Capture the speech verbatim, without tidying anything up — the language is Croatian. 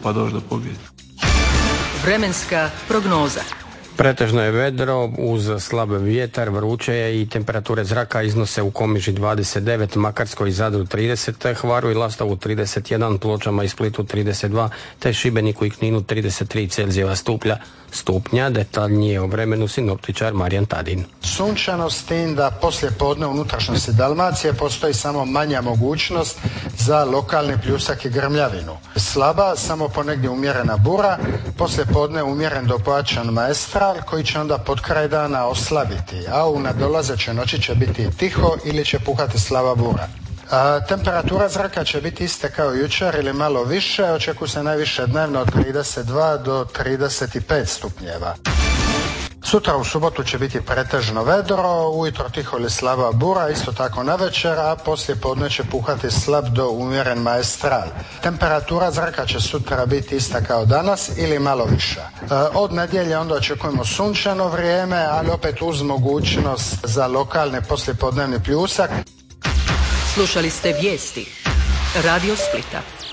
pa doći do pobjede. Vremenska prognoza. Pretežno je vedro uz slab vjetar, vruće je i temperature zraka iznose u Komiži dvadeset devet, Makarskoj i Zadru trideset, Hvaru i Lastovu trideset jedan, Pločama i Splitu trideset dva, te Šibeniku i Kninu trideset tri Celzijeva stupnja. stupnja. Detaljnije o vremenu sinoptičar Marijan Tadin. Sunčano s tim da poslije podne u unutrašnjosti Dalmacije postoji samo manja mogućnost za lokalni pljusak i grmljavinu. Slaba, samo ponegdje umjerena bura, poslije podne umjeren do pojačan maestral koji će onda pod kraj dana oslabiti, a u nadolazećoj noći će biti tiho ili će puhati slaba bura. A, temperatura zraka će biti iste kao jučer ili malo više, očekuje se najviše dnevno od trideset dva do trideset pet stupnjeva. Sutra u subotu će biti pretežno vedro, ujutro tiho ili slaba bura, isto tako navečer, a poslije podne će puhati slab do umjeren maestral. Temperatura zraka će sutra biti ista kao danas ili malo viša. E, od nedjelje onda očekujemo sunčano vrijeme, ali opet uz mogućnost za lokalni poslijepodnevni pljusak. Slušali ste vijesti Radio Splita.